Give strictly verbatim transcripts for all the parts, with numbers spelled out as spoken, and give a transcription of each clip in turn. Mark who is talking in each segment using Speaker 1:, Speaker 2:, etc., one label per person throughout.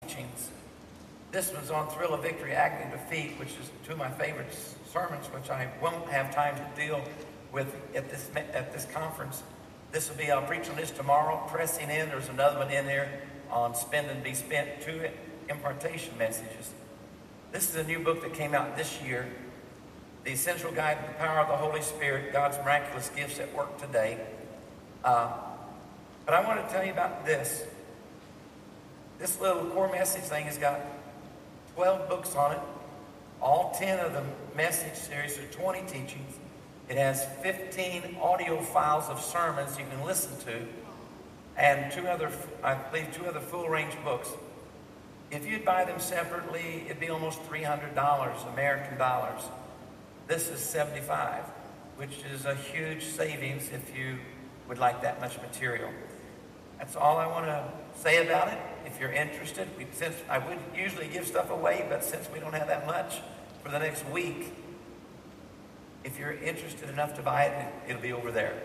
Speaker 1: teachings. This one's on Thrill of Victory, Agony of Defeat, which is two of my favorite sermons, which I won't have time to deal with at this at this conference. This will be, I'll preach on this tomorrow, Pressing In. There's another one in there on Spend and Be Spent, two impartation messages. This is a new book that came out this year, The Essential Guide to the Power of the Holy Spirit, God's Miraculous Gifts at Work Today. Uh, but I want to tell you about this. This little core message thing has got twelve books on it. All ten of the message series are twenty teachings. It has fifteen audio files of sermons you can listen to, and two other, I believe, two other full-range books. If you'd buy them separately, it'd be almost three hundred dollars, American dollars. This is seventy-five dollars, which is a huge savings if you would like that much material. That's all I want to say about it. If you're interested, we, since I would usually give stuff away, but since we don't have that much for the next week, if you're interested enough to buy it, it'll be over there.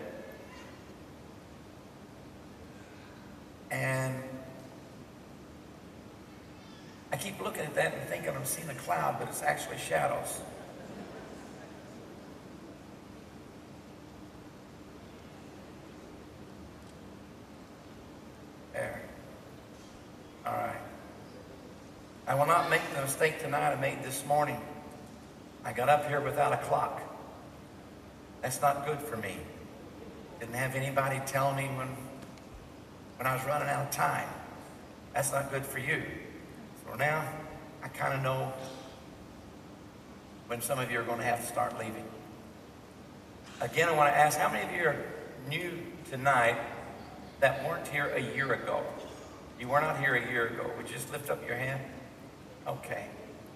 Speaker 1: And I keep looking at that and thinking I'm seeing a cloud, but it's actually shadows. There. All right. I will not make the mistake tonight I made this morning. I got up here without a clock. That's not good for me. Didn't have anybody tell me when, when I was running out of time. That's not good for you. So now I kind of know when some of you are going to have to start leaving. Again, I want to ask, how many of you are new tonight that weren't here a year ago? You were not here a year ago. Would you just lift up your hand? Okay.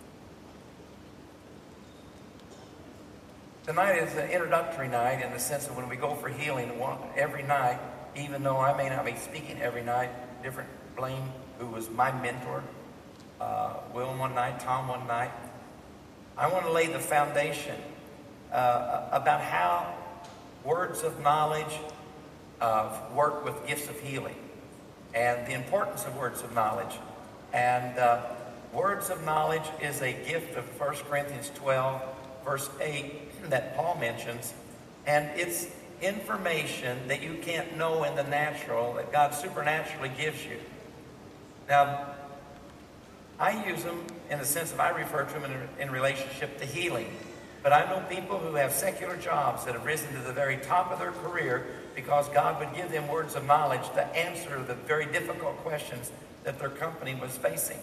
Speaker 1: Tonight is an introductory night in the sense of when we go for healing every night, even though I may not be speaking every night. Different, Blaine, who was my mentor, uh, Will one night, Tom one night. I want to lay the foundation uh, about how words of knowledge uh, work with gifts of healing and the importance of words of knowledge. And uh, words of knowledge is a gift of First Corinthians twelve, verse eight, that Paul mentions, and it's information that you can't know in the natural, that God supernaturally gives you. Now, I use them in the sense of I refer to them in, in relationship to healing, but I know people who have secular jobs that have risen to the very top of their career because God would give them words of knowledge to answer the very difficult questions that their company was facing.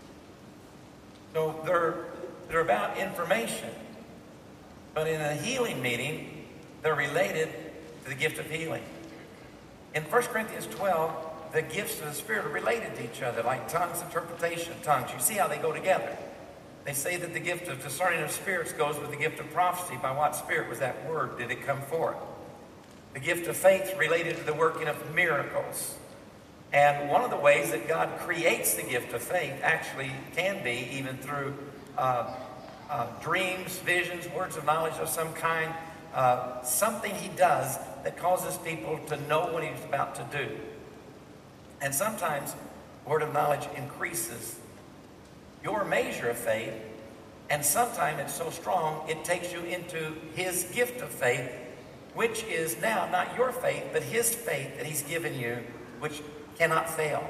Speaker 1: So they're, they're about information. But in a healing meeting, they're related to the gift of healing. In First Corinthians twelve, the gifts of the Spirit are related to each other, like tongues, interpretation, tongues. You see how they go together. They say that the gift of discerning of spirits goes with the gift of prophecy. By what spirit was that word? Did it come forth? The gift of faith related to the working of miracles. And one of the ways that God creates the gift of faith actually can be even through uh, Uh, dreams, visions, words of knowledge of some kind, uh, something he does that causes people to know what he's about to do. And sometimes word of knowledge increases your measure of faith, and sometimes it's so strong it takes you into his gift of faith, which is now not your faith, but his faith that he's given you, which cannot fail.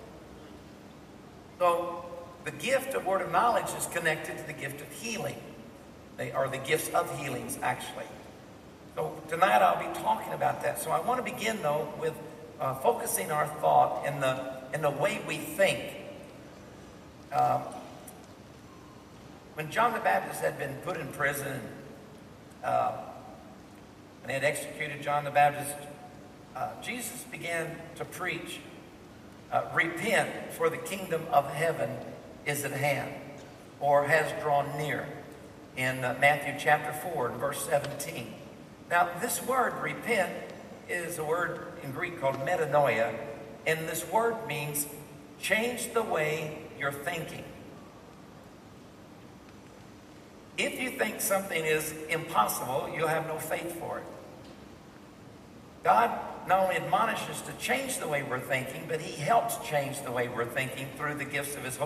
Speaker 1: So the gift of word of knowledge is connected to the gift of healing. They are the gifts of healings, actually. So tonight I'll be talking about that. So I want to begin, though, with uh, focusing our thought in the in the way we think. Uh, when John the Baptist had been put in prison uh, and had executed John the Baptist, uh, Jesus began to preach, uh, repent, for the kingdom of heaven is at hand, or has drawn near, in uh, Matthew chapter four and verse seventeen. Now, this word, repent, is a word in Greek called metanoia, and this word means change the way you're thinking. If you think something is impossible, you'll have no faith for it. God not only admonishes to change the way we're thinking, but he helps change the way we're thinking through the gifts of his Holy